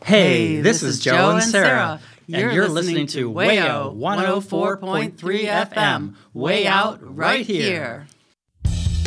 Hey, this is Joe and Sarah, and you're listening to Wayo 104.3 FM, way out right here.